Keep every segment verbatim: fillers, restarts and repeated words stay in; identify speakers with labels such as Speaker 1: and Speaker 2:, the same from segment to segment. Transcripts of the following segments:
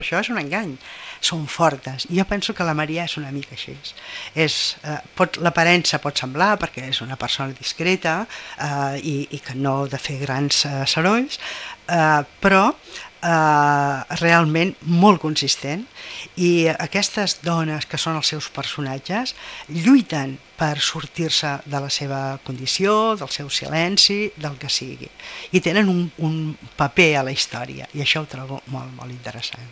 Speaker 1: Això és un engany, són fortes. I jo penso que la Maria és una mica així. És, eh, pot, l'aparença pot semblar, perquè és una persona discreta eh, i, i que no ha de fer grans eh, sorolls, eh, però eh, realment molt consistent. I aquestes dones que són els seus personatges lluiten per sortir-se de la seva condició, del seu silenci, del que sigui. I tenen un, un paper a la història, i això ho trobo molt, molt interessant.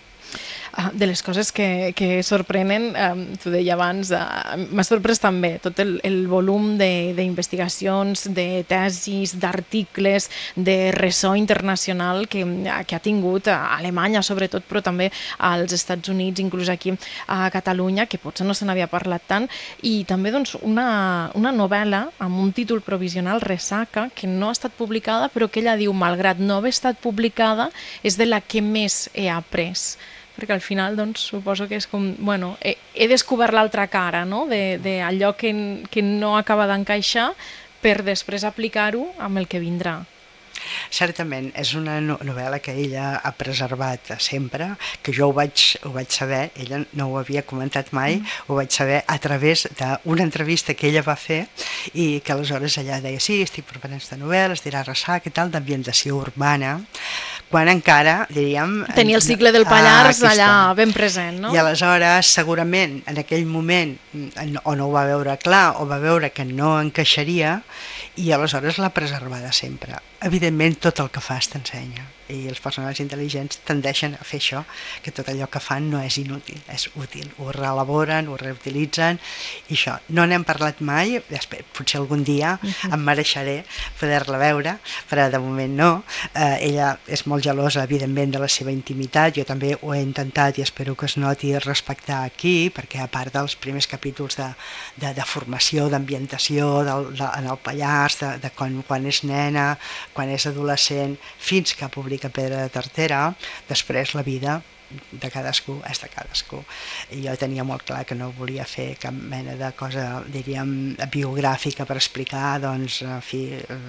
Speaker 2: De les coses que, que sorprenen, um, t'ho deia abans, uh, m'ha sorprès també tot el, el volum d'investigacions, de, de tesis, d'articles, de ressò internacional que, que ha tingut a Alemanya sobretot, però també als Estats Units, inclús aquí a Catalunya, que potser no se n'havia parlat tant, i també doncs, una, una novel·la amb un títol provisional, Ressaca, que no ha estat publicada, però que ella diu, malgrat no haver estat publicada, és de la que més he après. Perquè al final doncs, suposo que és com, bueno, he, he descobert l'altra cara, no? d'allò que, que no acaba d'encaixar per després aplicar-ho amb el que vindrà.
Speaker 1: Certament, és una novel·la que ella ha preservat sempre, que jo ho vaig, ho vaig saber, ella no ho havia comentat mai, mm. ho vaig saber a través d'una entrevista que ella va fer i que aleshores ella deia, sí, estic preparant aquesta novel·la, es dirà Ressaca i tal, d'ambientació urbana, quan encara, diríem...
Speaker 2: Tenia el cicle del Pallars ah, allà ben present, no?
Speaker 1: I aleshores, segurament, en aquell moment, o no ho va veure clar, o va veure que no encaixaria, i aleshores l'ha preservada sempre. Evidentment, tot el que fas t'ensenya, i els personatges intel·ligents tendeixen a fer això, que tot allò que fan no és inútil, és útil, ho reelaboren, ho reutilitzen, i això. No n'hem parlat mai, després, potser algun dia uh-huh. em mereixeré poder-la veure, però de moment no. Eh, ella és molt gelosa, evidentment, de la seva intimitat, jo també ho he intentat i espero que es noti respectar aquí, perquè a part dels primers capítols de, de, de formació, d'ambientació de, de, en el Pallars, de, de quan, quan és nena, quan és adolescent, fins que publica Pedra de Tartera, després la vida de cadascú és de cadascú. I jo tenia molt clar que no volia fer cap mena de cosa, diríem, biogràfica per explicar, doncs, en fi,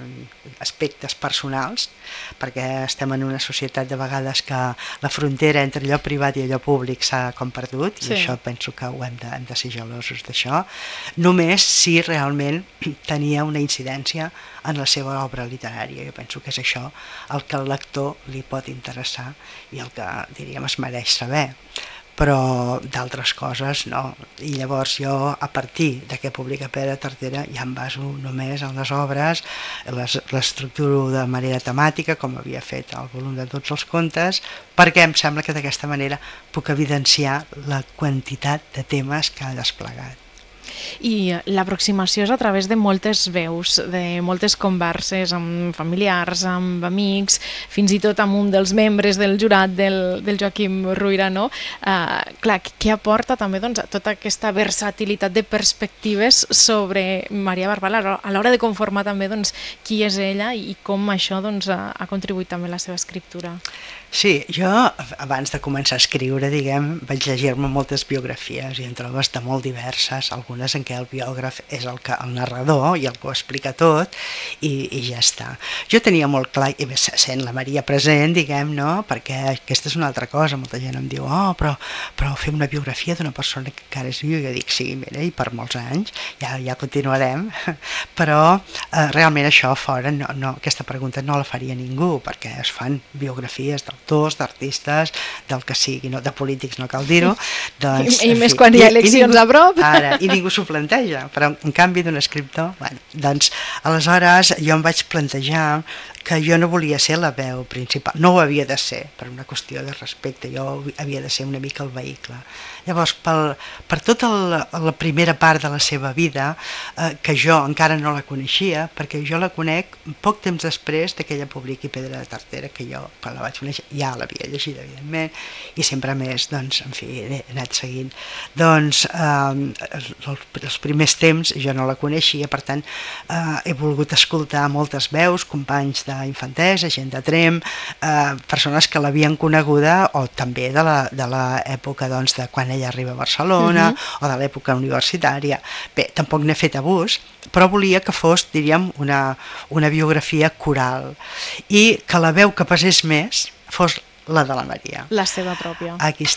Speaker 1: aspectes personals, perquè estem en una societat de vegades que la frontera entre allò privat i allò públic s'ha com perdut, sí. I això penso que ho hem de, hem de ser gelosos d'això, només si realment tenia una incidència en la seva obra literària. Jo penso que és això el que al lector li pot interessar i el que, diríem, es mereix saber, però d'altres coses no. I llavors jo, a partir de que publica Pedra de Tartera, ja em baso només en les obres, l'estructuro de manera temàtica, com havia fet el volum de tots els contes, perquè em sembla que d'aquesta manera puc evidenciar la quantitat de temes que ha desplegat.
Speaker 2: I l'aproximació és a través de moltes veus, de moltes converses amb familiars, amb amics, fins i tot amb un dels membres del jurat del, del Joaquim Ruyra, no? Uh, clar, què aporta també doncs, tota aquesta versatilitat de perspectives sobre Maria Barbal a l'hora de conformar també doncs, qui és ella i com això doncs, ha, ha contribuït també a la seva escriptura?
Speaker 1: Sí, jo abans de començar a escriure, diguem, vaig llegir-me moltes biografies i en trobes de molt diverses, algunes en què el biògraf és el, que, el narrador i el que ho explica tot i, i ja està. Jo tenia molt clar, i sent la Maria present, diguem, no? Perquè aquesta és una altra cosa, molta gent em diu, oh, però, però fer una biografia d'una persona que encara és viu, i jo dic, sí, mira, i per molts anys, ja, ja continuarem, però eh, realment això fora, no, no, aquesta pregunta no la faria ningú, perquè es fan biografies del d'artistes, del que sigui, no, de polítics no cal dir-ho, doncs,
Speaker 2: I, i més fi, quan hi ha eleccions a prop.
Speaker 1: Ara, i ningú s'ho planteja, però en canvi d'un escriptor, bueno, doncs aleshores jo em vaig plantejar que jo no volia ser la veu principal, no ho havia de ser, per una qüestió de respecte, jo havia de ser una mica el vehicle. Llavors, pel, per tota la, la primera part de la seva vida, eh, que jo encara no la coneixia, perquè jo la conec poc temps després que ella publiqui Pedra de Tartera, que jo, quan la vaig conèixer, ja l'havia llegit, evidentment, i sempre més, doncs, en fi, he anat seguint. Doncs, eh, els, els primers temps jo no la coneixia, per tant, eh, he volgut escoltar moltes veus, companys d'infantesa, gent de Tremp, eh, persones que l'havien coneguda, o també de l'època, doncs, de quan ella arriba a Barcelona, uh-huh. o de l'època universitària. Bé, tampoc n'he fet abús, però volia que fos, diríem, una, una biografia coral, i que la veu que pesés més fos la de la Maria.
Speaker 2: La seva pròpia.
Speaker 1: Aquí està.